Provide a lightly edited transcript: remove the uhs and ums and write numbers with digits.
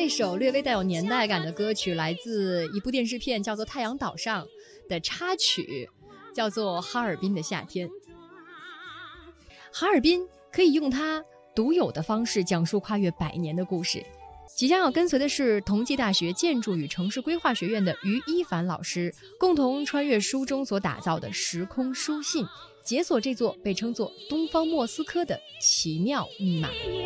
这首略微带有年代感的歌曲来自一部电视片，叫做《太阳岛上》的插曲，叫做《哈尔滨的夏天》。哈尔滨可以用它独有的方式讲述跨越100年的故事。即将要跟随的是同济大学建筑与城市规划学院的于一凡老师，共同穿越书中所打造的时空书信，解锁这座被称作东方莫斯科的奇妙密码。